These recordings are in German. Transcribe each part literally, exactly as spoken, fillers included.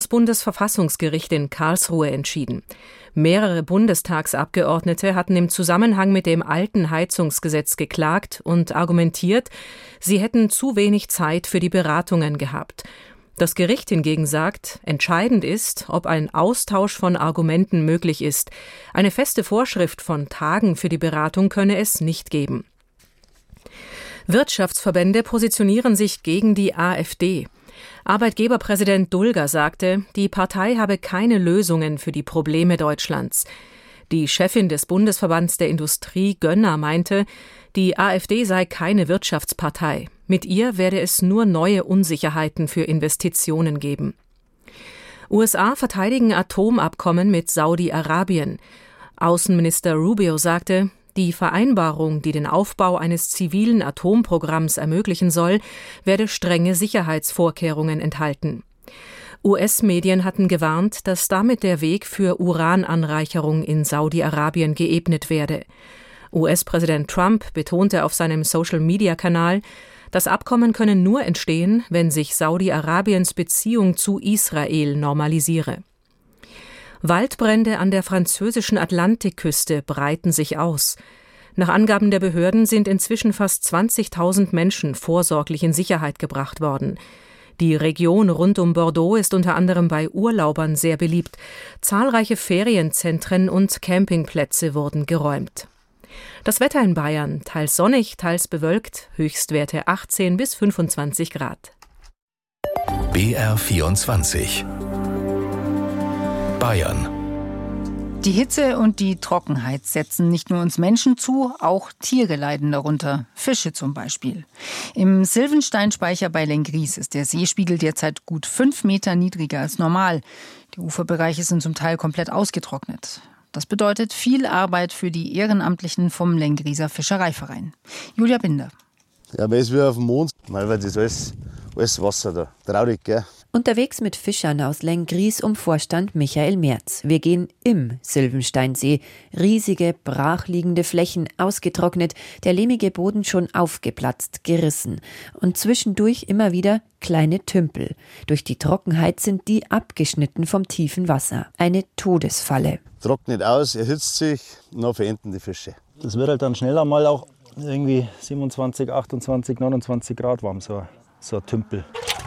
Bundesverfassungsgericht in Karlsruhe entschieden. Mehrere Bundestagsabgeordnete hatten im Zusammenhang mit dem alten Heizungsgesetz geklagt und argumentiert, sie hätten zu wenig Zeit für die Beratungen gehabt. Das Gericht hingegen sagt, entscheidend ist, ob ein Austausch von Argumenten möglich ist. Eine feste Vorschrift von Tagen für die Beratung könne es nicht geben. Wirtschaftsverbände positionieren sich gegen die AfD. Arbeitgeberpräsident Dulger sagte, die Partei habe keine Lösungen für die Probleme Deutschlands. Die Chefin des Bundesverbands der Industrie, Gönner, meinte, die AfD sei keine Wirtschaftspartei. Mit ihr werde es nur neue Unsicherheiten für Investitionen geben. U S A verteidigen Atomabkommen mit Saudi-Arabien. Außenminister Rubio sagte, die Vereinbarung, die den Aufbau eines zivilen Atomprogramms ermöglichen soll, werde strenge Sicherheitsvorkehrungen enthalten. U S-Medien hatten gewarnt, dass damit der Weg für Urananreicherung in Saudi-Arabien geebnet werde. U S-Präsident Trump betonte auf seinem Social-Media-Kanal, das Abkommen könne nur entstehen, wenn sich Saudi-Arabiens Beziehung zu Israel normalisiere. Waldbrände an der französischen Atlantikküste breiten sich aus. Nach Angaben der Behörden sind inzwischen fast zwanzigtausend Menschen vorsorglich in Sicherheit gebracht worden. Die Region rund um Bordeaux ist unter anderem bei Urlaubern sehr beliebt. Zahlreiche Ferienzentren und Campingplätze wurden geräumt. Das Wetter in Bayern, teils sonnig, teils bewölkt, Höchstwerte achtzehn bis fünfundzwanzig Grad. B R vierundzwanzig Bayern. Die Hitze und die Trockenheit setzen nicht nur uns Menschen zu, auch Tiere leiden darunter. Fische zum Beispiel. Im Sylvensteinspeicher bei Lenggries ist der Seespiegel derzeit gut fünf Meter niedriger als normal. Die Uferbereiche sind zum Teil komplett ausgetrocknet. Das bedeutet viel Arbeit für die Ehrenamtlichen vom Lengrieser Fischereiverein. Julia Binder. Ja, man ist wie auf dem Mond, weil das ist alles, alles Wasser da. Traurig, gell? Unterwegs mit Fischern aus Lenggries um Vorstand Michael Merz. Wir gehen im Sylvensteinsee. Riesige, brachliegende Flächen, ausgetrocknet, der lehmige Boden schon aufgeplatzt, gerissen. Und zwischendurch immer wieder kleine Tümpel. Durch die Trockenheit sind die abgeschnitten vom tiefen Wasser. Eine Todesfalle. Trocknet aus, erhitzt sich, und dann verenden die Fische. Das wird halt dann schneller mal auch irgendwie siebenundzwanzig, achtundzwanzig, neunundzwanzig Grad warm, so, so ein Tümpel.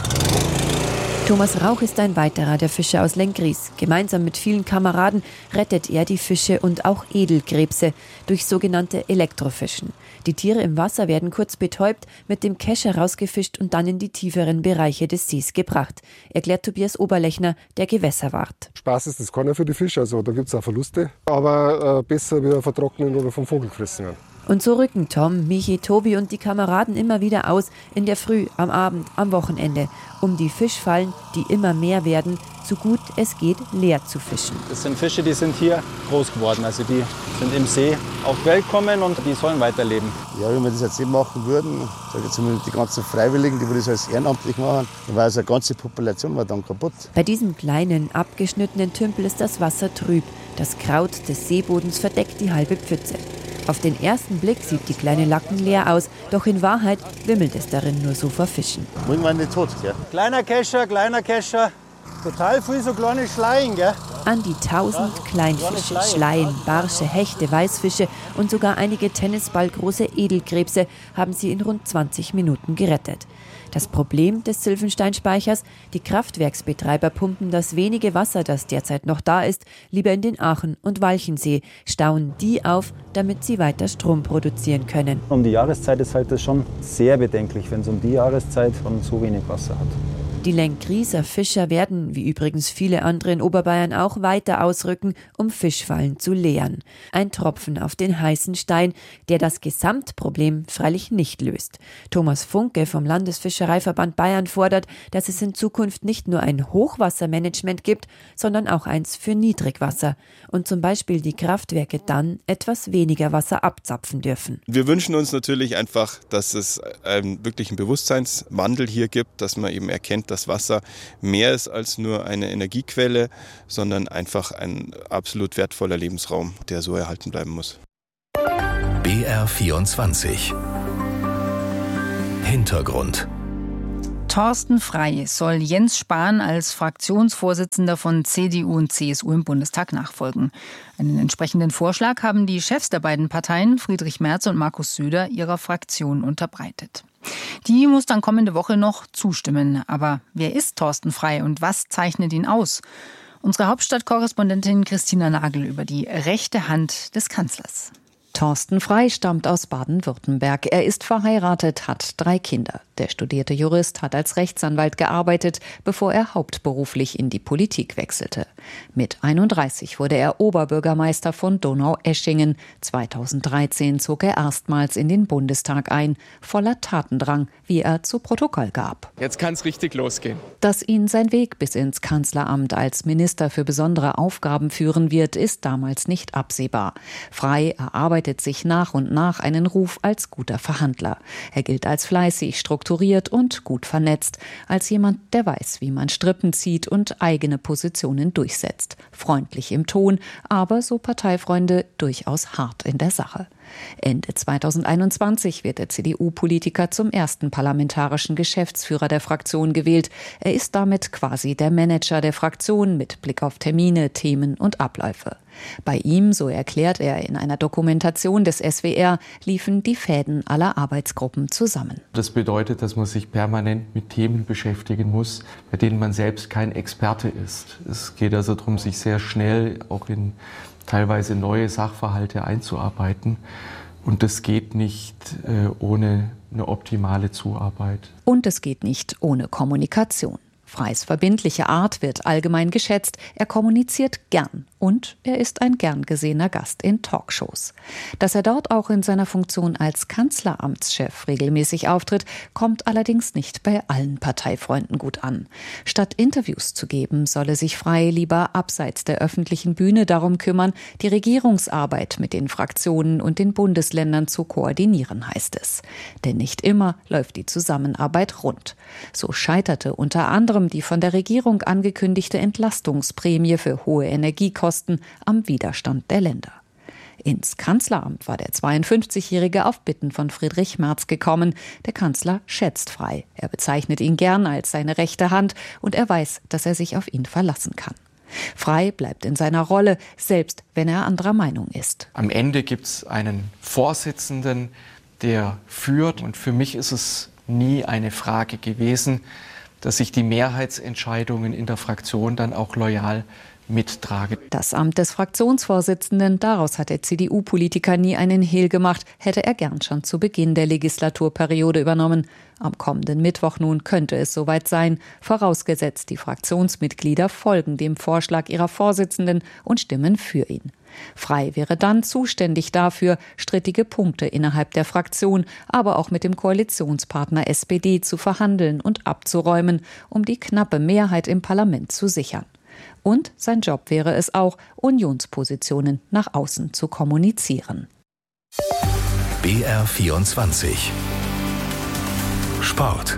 Thomas Rauch ist ein weiterer der Fischer aus Lenggries. Gemeinsam mit vielen Kameraden rettet er die Fische und auch Edelkrebse durch sogenannte Elektrofischen. Die Tiere im Wasser werden kurz betäubt, mit dem Kescher rausgefischt und dann in die tieferen Bereiche des Sees gebracht, erklärt Tobias Oberlechner, der Gewässerwart. Spaß ist das keiner für die Fische, also da gibt es auch Verluste. Aber äh, besser wieder vertrocknen oder vom Vogel gefressen werden. Und so rücken Tom, Michi, Tobi und die Kameraden immer wieder aus, in der Früh, am Abend, am Wochenende, um die Fischfallen, die immer mehr werden, so gut es geht, leer zu fischen. Das sind Fische, die sind hier groß geworden, also die sind im See auf die Welt gekommen und die sollen weiterleben. Ja, wenn wir das jetzt nicht machen würden, sage ich zumindest die ganzen Freiwilligen, die das alles ehrenamtlich machen, dann war also eine ganze Population war dann kaputt. Bei diesem kleinen, abgeschnittenen Tümpel ist das Wasser trüb. Das Kraut des Seebodens verdeckt die halbe Pfütze. Auf den ersten Blick sieht die kleine Lacken leer aus, doch in Wahrheit wimmelt es darin nur so vor Fischen. Irgendwann nicht tot, gell? Kleiner Kescher, kleiner Kescher, total viel so kleine Schleien, gell? An die tausend ja, Kleinfische, Schleien, Barsche, Hechte, Weißfische und sogar einige tennisballgroße Edelkrebse haben sie in rund zwanzig Minuten gerettet. Das Problem des Sylvensteinspeichers: die Kraftwerksbetreiber pumpen das wenige Wasser, das derzeit noch da ist, lieber in den Aachen- und Walchensee, stauen die auf, damit sie weiter Strom produzieren können. Um die Jahreszeit ist halt das schon sehr bedenklich, wenn es um die Jahreszeit schon so wenig Wasser hat. Die Lengrieser Fischer werden, wie übrigens viele andere in Oberbayern auch, weiter ausrücken, um Fischfallen zu leeren. Ein Tropfen auf den heißen Stein, der das Gesamtproblem freilich nicht löst. Thomas Funke vom Landesfischereiverband Bayern fordert, dass es in Zukunft nicht nur ein Hochwassermanagement gibt, sondern auch eins für Niedrigwasser und zum Beispiel die Kraftwerke dann etwas weniger Wasser abzapfen dürfen. Wir wünschen uns natürlich einfach, dass es einen wirklichen Bewusstseinswandel hier gibt, dass man eben erkennt, dass Wasser mehr ist als nur eine Energiequelle, sondern einfach ein absolut wertvoller Lebensraum, der so erhalten bleiben muss. B R vierundzwanzig Hintergrund. Thorsten Frey soll Jens Spahn als Fraktionsvorsitzender von C D U und C S U im Bundestag nachfolgen. Einen entsprechenden Vorschlag haben die Chefs der beiden Parteien, Friedrich Merz und Markus Söder, ihrer Fraktion unterbreitet. Die muss dann kommende Woche noch zustimmen. Aber wer ist Thorsten Frey und was zeichnet ihn aus? Unsere Hauptstadtkorrespondentin Christina Nagel über die rechte Hand des Kanzlers. Thorsten Frey stammt aus Baden-Württemberg. Er ist verheiratet, hat drei Kinder. Der studierte Jurist hat als Rechtsanwalt gearbeitet, bevor er hauptberuflich in die Politik wechselte. Mit einunddreißig wurde er Oberbürgermeister von Donaueschingen. zweitausenddreizehn zog er erstmals in den Bundestag ein, voller Tatendrang, wie er zu Protokoll gab. Jetzt kann es richtig losgehen. Dass ihn sein Weg bis ins Kanzleramt als Minister für besondere Aufgaben führen wird, ist damals nicht absehbar. Frey erarbeitet sich nach und nach einen Ruf als guter Verhandler. Er gilt als fleißig, strukturiert und gut vernetzt, als jemand, der weiß, wie man Strippen zieht und eigene Positionen durchsetzt. Freundlich im Ton, aber, so Parteifreunde, durchaus hart in der Sache. Ende zweitausendeinundzwanzig wird der C D U-Politiker zum ersten parlamentarischen Geschäftsführer der Fraktion gewählt. Er ist damit quasi der Manager der Fraktion mit Blick auf Termine, Themen und Abläufe. Bei ihm, so erklärt er in einer Dokumentation des S W R, liefen die Fäden aller Arbeitsgruppen zusammen. Das bedeutet, dass man sich permanent mit Themen beschäftigen muss, bei denen man selbst kein Experte ist. Es geht also darum, sich sehr schnell auch in teilweise neue Sachverhalte einzuarbeiten. Und das geht nicht äh, ohne eine optimale Zuarbeit. Und es geht nicht ohne Kommunikation. Freys verbindliche Art wird allgemein geschätzt. Er kommuniziert gern und er ist ein gern gesehener Gast in Talkshows. Dass er dort auch in seiner Funktion als Kanzleramtschef regelmäßig auftritt, kommt allerdings nicht bei allen Parteifreunden gut an. Statt Interviews zu geben, solle sich Frey lieber abseits der öffentlichen Bühne darum kümmern, die Regierungsarbeit mit den Fraktionen und den Bundesländern zu koordinieren, heißt es. Denn nicht immer läuft die Zusammenarbeit rund. So scheiterte unter anderem die von der Regierung angekündigte Entlastungsprämie für hohe Energiekosten am Widerstand der Länder. Ins Kanzleramt war der zweiundfünfzigjährige auf Bitten von Friedrich Merz gekommen. Der Kanzler schätzt Frey. Er bezeichnet ihn gern als seine rechte Hand und er weiß, dass er sich auf ihn verlassen kann. Frey bleibt in seiner Rolle, selbst wenn er anderer Meinung ist. Am Ende gibt es einen Vorsitzenden, der führt. Und für mich ist es nie eine Frage gewesen, dass ich die Mehrheitsentscheidungen in der Fraktion dann auch loyal mittrage. Das Amt des Fraktionsvorsitzenden, daraus hat der C D U-Politiker nie einen Hehl gemacht, hätte er gern schon zu Beginn der Legislaturperiode übernommen. Am kommenden Mittwoch nun könnte es soweit sein, vorausgesetzt die Fraktionsmitglieder folgen dem Vorschlag ihrer Vorsitzenden und stimmen für ihn. Frey wäre dann zuständig dafür, strittige Punkte innerhalb der Fraktion, aber auch mit dem Koalitionspartner S P D zu verhandeln und abzuräumen, um die knappe Mehrheit im Parlament zu sichern. Und sein Job wäre es auch, Unionspositionen nach außen zu kommunizieren. B R vierundzwanzig Sport.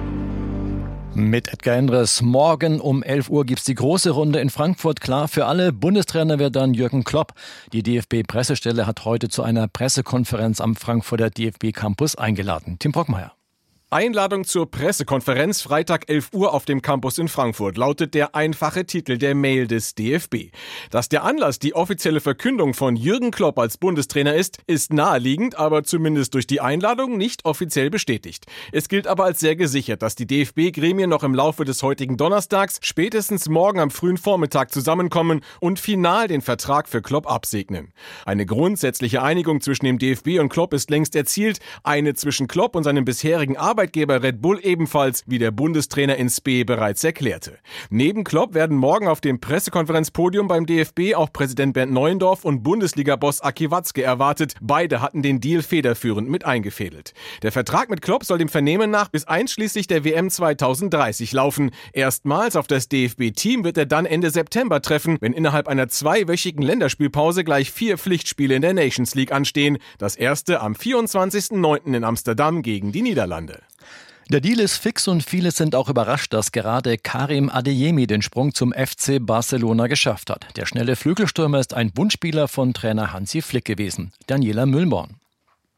Mit Edgar Endres. Morgen um elf Uhr gibt's die große Runde in Frankfurt. Klar für alle. Bundestrainer wird dann Jürgen Klopp. Die D F B-Pressestelle hat heute zu einer Pressekonferenz am Frankfurter D F B-Campus eingeladen. Tim Brockmeier. Einladung zur Pressekonferenz Freitag elf Uhr auf dem Campus in Frankfurt lautet der einfache Titel der Mail des D F B. Dass der Anlass die offizielle Verkündung von Jürgen Klopp als Bundestrainer ist, ist naheliegend, aber zumindest durch die Einladung nicht offiziell bestätigt. Es gilt aber als sehr gesichert, dass die D F B-Gremien noch im Laufe des heutigen Donnerstags, spätestens morgen am frühen Vormittag zusammenkommen und final den Vertrag für Klopp absegnen. Eine grundsätzliche Einigung zwischen dem D F B und Klopp ist längst erzielt, eine zwischen Klopp und seinem bisherigen Arbeitgeber Arbeitgeber Red Bull ebenfalls, wie der Bundestrainer in Spee bereits erklärte. Neben Klopp werden morgen auf dem Pressekonferenzpodium beim D F B auch Präsident Bernd Neuendorf und Bundesliga-Boss Aki Watzke erwartet. Beide hatten den Deal federführend mit eingefädelt. Der Vertrag mit Klopp soll dem Vernehmen nach bis einschließlich der W M zweitausenddreißig laufen. Erstmals auf das D F B-Team wird er dann Ende September treffen, wenn innerhalb einer zweiwöchigen Länderspielpause gleich vier Pflichtspiele in der Nations League anstehen. Das erste am vierundzwanzigsten neunten in Amsterdam gegen die Niederlande. Der Deal ist fix und viele sind auch überrascht, dass gerade Karim Adeyemi den Sprung zum F C Barcelona geschafft hat. Der schnelle Flügelstürmer ist ein Wunschspieler von Trainer Hansi Flick gewesen. Daniela Müllborn.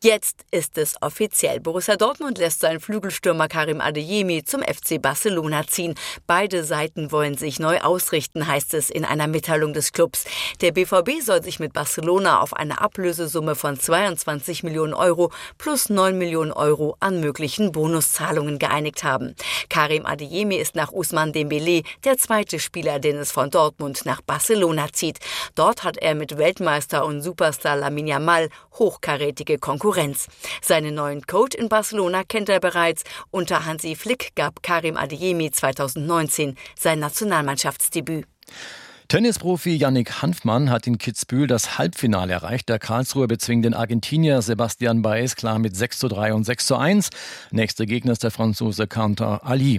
Jetzt ist es offiziell. Borussia Dortmund lässt seinen Flügelstürmer Karim Adeyemi zum F C Barcelona ziehen. Beide Seiten wollen sich neu ausrichten, heißt es in einer Mitteilung des Clubs. Der B V B soll sich mit Barcelona auf eine Ablösesumme von zweiundzwanzig Millionen Euro plus neun Millionen Euro an möglichen Bonuszahlungen geeinigt haben. Karim Adeyemi ist nach Ousmane Dembélé der zweite Spieler, den es von Dortmund nach Barcelona zieht. Dort hat er mit Weltmeister und Superstar Lamine Yamal hochkarätige Konkurrenz. Seinen neuen Coach in Barcelona kennt er bereits. Unter Hansi Flick gab Karim Adeyemi zweitausendneunzehn sein Nationalmannschaftsdebüt. Tennisprofi Yannick Hanfmann hat in Kitzbühel das Halbfinale erreicht. Der Karlsruher bezwingt den Argentinier Sebastian Baez klar mit sechs zu drei und sechs zu eins. Nächster Gegner ist der Franzose Counter Ali.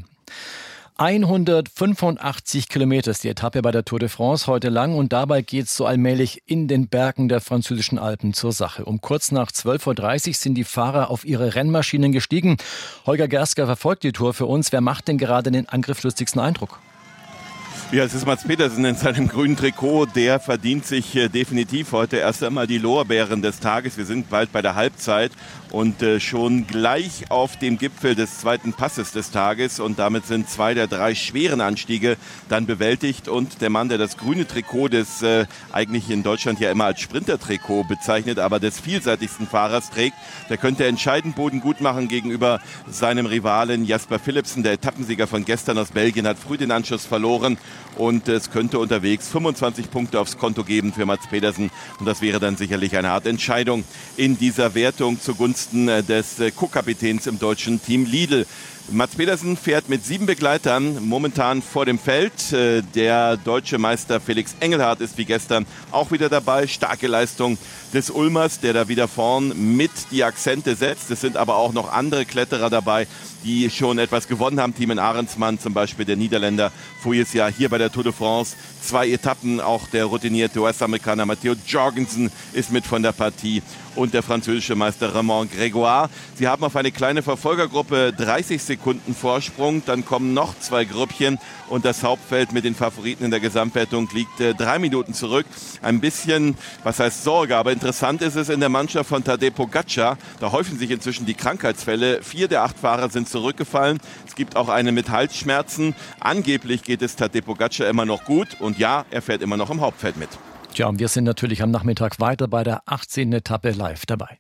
hundertfünfundachtzig Kilometer ist die Etappe bei der Tour de France heute lang und dabei geht es so allmählich in den Bergen der französischen Alpen zur Sache. Um kurz nach zwölf Uhr dreißig sind die Fahrer auf ihre Rennmaschinen gestiegen. Holger Gersker verfolgt die Tour für uns. Wer macht denn gerade den angriffslustigsten Eindruck? Ja, es ist Mats Pedersen in seinem grünen Trikot. Der verdient sich äh, definitiv heute erst einmal die Lorbeeren des Tages. Wir sind bald bei der Halbzeit und äh, schon gleich auf dem Gipfel des zweiten Passes des Tages. Und damit sind zwei der drei schweren Anstiege dann bewältigt. Und der Mann, der das grüne Trikot des äh, eigentlich in Deutschland ja immer als Sprinter-Trikot bezeichnet, aber des vielseitigsten Fahrers trägt, der könnte entscheidend Boden gut machen gegenüber seinem Rivalen Jasper Philipsen. Der Etappensieger von gestern aus Belgien hat früh den Anschluss verloren. Und es könnte unterwegs fünfundzwanzig Punkte aufs Konto geben für Mats Pedersen. Und das wäre dann sicherlich eine Art Entscheidung in dieser Wertung zugunsten des Co-Kapitäns im deutschen Team Lidl. Mats Pedersen fährt mit sieben Begleitern momentan vor dem Feld. Der deutsche Meister Felix Engelhardt ist wie gestern auch wieder dabei. Starke Leistung des Ulmers, der da wieder vorn mit die Akzente setzt. Es sind aber auch noch andere Kletterer dabei, die schon etwas gewonnen haben. Tiemen Arendsmann zum Beispiel, der Niederländer, voriges Jahr hier bei der Tour de France. Zwei Etappen, auch der routinierte U S-Amerikaner Matteo Jorgensen ist mit von der Partie und der französische Meister Raymond Grégoire. Sie haben auf eine kleine Verfolgergruppe dreißig Sekunden Vorsprung. Dann kommen noch zwei Grüppchen und das Hauptfeld mit den Favoriten in der Gesamtwertung liegt äh, drei Minuten zurück. Ein bisschen, was heißt Sorge, aber interessant ist es in der Mannschaft von Tadej Pogačar. Da häufen sich inzwischen die Krankheitsfälle. Vier der acht Fahrer sind zurückgefallen. Es gibt auch eine mit Halsschmerzen. Angeblich geht es Tadej Pogačar immer noch gut und ja, er fährt immer noch im Hauptfeld mit. Tja, und wir sind natürlich am Nachmittag weiter bei der achtzehnten Etappe live dabei.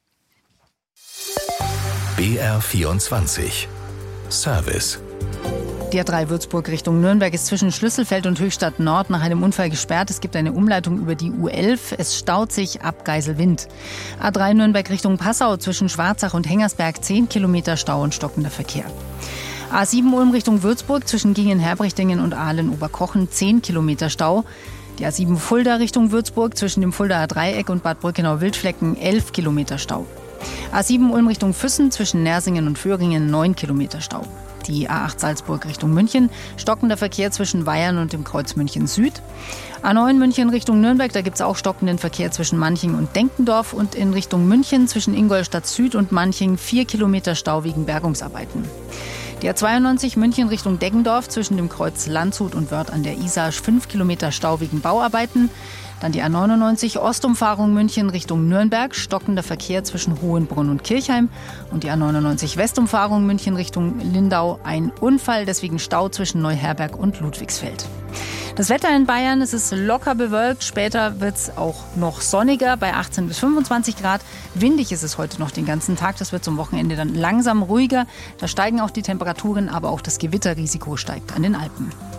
B R vierundzwanzig Service. Die A drei Würzburg Richtung Nürnberg ist zwischen Schlüsselfeld und Höchstadt Nord nach einem Unfall gesperrt. Es gibt eine Umleitung über die U elf. Es staut sich ab Geiselwind. A drei Nürnberg Richtung Passau zwischen Schwarzach und Hengersberg zehn Kilometer Stau und stockender Verkehr. A sieben Ulm Richtung Würzburg zwischen Gingen-Herbrichtingen und Aalen-Oberkochen zehn Kilometer Stau. Die A sieben Fulda Richtung Würzburg zwischen dem Fuldaer Dreieck und Bad Brückenau-Wildflecken elf Kilometer Stau. A sieben Ulm Richtung Füssen zwischen Nersingen und Föhringen neun Kilometer Stau. Die A acht Salzburg Richtung München, stockender Verkehr zwischen Weyern und dem Kreuz München Süd. A neun München Richtung Nürnberg, da gibt es auch stockenden Verkehr zwischen Manching und Denkendorf. Und in Richtung München zwischen Ingolstadt Süd und Manching vier Kilometer Stau wegen Bergungsarbeiten. Die A zweiundneunzig München Richtung Deggendorf zwischen dem Kreuz Landshut und Wörth an der Isar fünf Kilometer Stau wegen Bauarbeiten. Dann die A neunundneunzig Ostumfahrung München Richtung Nürnberg, stockender Verkehr zwischen Hohenbrunn und Kirchheim. Und die A neunundneunzig Westumfahrung München Richtung Lindau, ein Unfall, deswegen Stau zwischen Neuherberg und Ludwigsfeld. Das Wetter in Bayern, es ist locker bewölkt, später wird es auch noch sonniger bei achtzehn bis fünfundzwanzig Grad. Windig ist es heute noch den ganzen Tag, das wird zum Wochenende dann langsam ruhiger. Da steigen auch die Temperaturen, aber auch das Gewitterrisiko steigt an den Alpen.